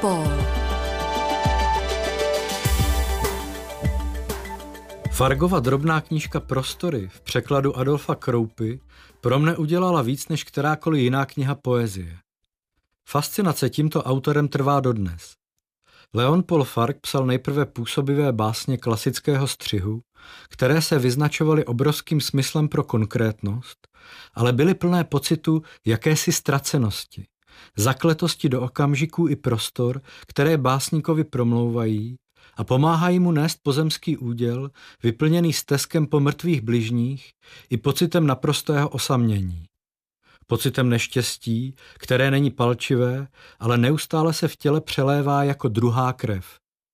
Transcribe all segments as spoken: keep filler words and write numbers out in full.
Pól. Fargova drobná knížka Prostory v překladu Adolfa Kroupy pro mne udělala víc než kterákoliv jiná kniha poezie. Fascinace tímto autorem trvá dodnes. Leon Paul Fargue psal nejprve působivé básně klasického střihu, které se vyznačovaly obrovským smyslem pro konkrétnost, ale byly plné pocitu jakési ztracenosti, zakletosti do okamžiků i prostor, které básníkovi promlouvají a pomáhají mu nést pozemský úděl, vyplněný steskem po mrtvých bližních i pocitem naprostého osamění. Pocitem neštěstí, které není palčivé, ale neustále se v těle přelévá jako druhá krev.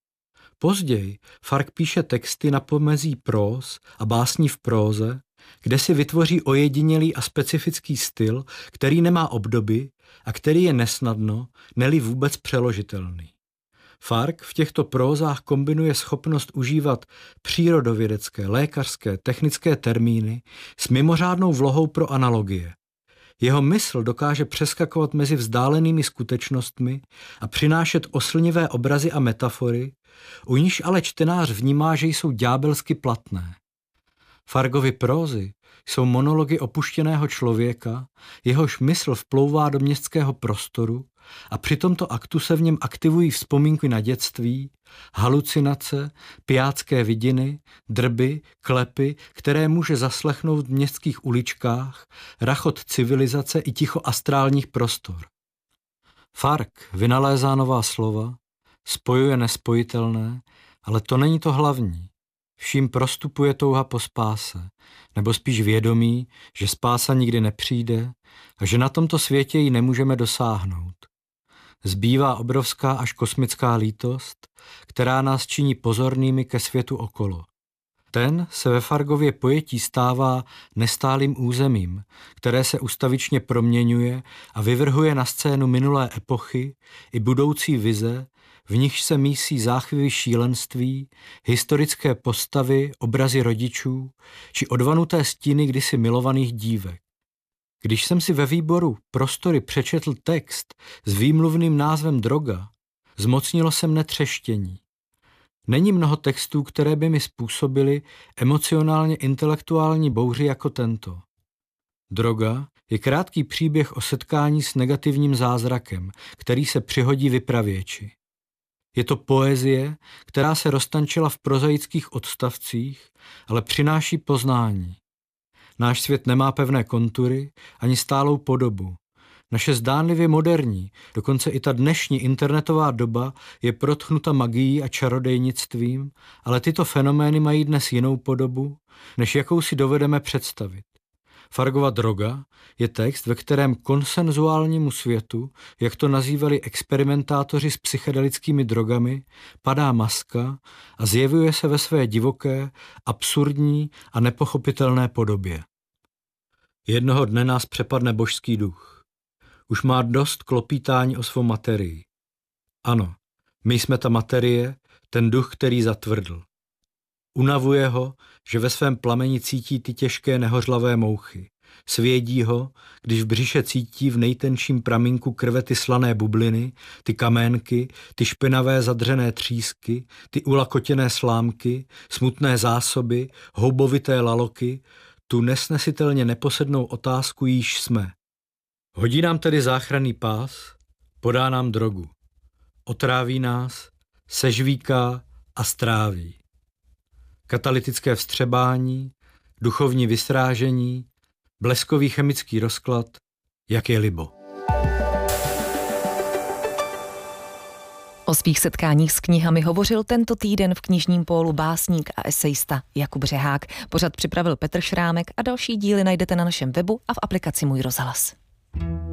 Později Fargue píše texty na pomezí próz a básní v próze, kde si vytvoří ojedinělý a specifický styl, který nemá obdoby a který je nesnadno, neli vůbec přeložitelný. Fargue v těchto prózách kombinuje schopnost užívat přírodovědecké, lékařské, technické termíny s mimořádnou vlohou pro analogie. Jeho mysl dokáže přeskakovat mezi vzdálenými skutečnostmi a přinášet oslnivé obrazy a metafory, u níž ale čtenář vnímá, že jsou ďábelsky platné. Fargovy prózy jsou monology opuštěného člověka, jehož mysl vplouvá do městského prostoru a při tomto aktu se v něm aktivují vzpomínky na dětství, halucinace, pijácké vidiny, drby, klepy, které může zaslechnout v městských uličkách, rachot civilizace i ticho astrálních prostor. Fargue vynalézá nová slova, spojuje nespojitelné, ale to není to hlavní. Vším prostupuje touha po spáse, nebo spíš vědomí, že spása nikdy nepřijde a že na tomto světě ji nemůžeme dosáhnout. Zbývá obrovská až kosmická lítost, která nás činí pozornými ke světu okolo. Ten se ve Fargově pojetí stává nestálým územím, které se ustavičně proměňuje a vyvrhuje na scénu minulé epochy i budoucí vize, v nichž se mísí záchvěvy šílenství, historické postavy, obrazy rodičů či odvanuté stíny kdysi milovaných dívek. Když jsem si ve výboru Prostory přečetl text s výmluvným názvem Droga, zmocnilo se mne třeštění. Není mnoho textů, které by mi způsobily emocionálně intelektuální bouři jako tento. Droga je krátký příběh o setkání s negativním zázrakem, který se přihodí vypravěči. Je to poezie, která se roztančila v prozaických odstavcích, ale přináší poznání. Náš svět nemá pevné kontury ani stálou podobu. Naše zdánlivě moderní, dokonce i ta dnešní internetová doba je protchnuta magií a čarodejnictvím, ale tyto fenomény mají dnes jinou podobu, než jakou si dovedeme představit. Fargova Droga je text, ve kterém konsenzuálnímu světu, jak to nazývali experimentátoři s psychedelickými drogami, padá maska a zjevuje se ve své divoké, absurdní a nepochopitelné podobě. Jednoho dne nás přepadne božský duch. Už má dost klopítání o svou materii. Ano, my jsme ta materie, ten duch, který zatvrdl. Unavuje ho, že ve svém plameni cítí ty těžké nehořlavé mouchy. Svědí ho, když v břiše cítí v nejtenčím pramínku krve ty slané bubliny, ty kaménky, ty špinavé zadřené třísky, ty ulakotěné slámky, smutné zásoby, houbovité laloky, tu nesnesitelně neposednou otázku, jíž jsme. Hodí nám tedy záchranný pás, podá nám drogu. Otráví nás, sežvíká a stráví. Katalytické vstřebání, duchovní vysrážení, bleskový chemický rozklad, jak je libo. O svých setkáních s knihami hovořil tento týden v knižním pólu básník a esejista Jakub Řehák. Pořad připravil Petr Šrámek a další díly najdete na našem webu a v aplikaci Můj rozhlas.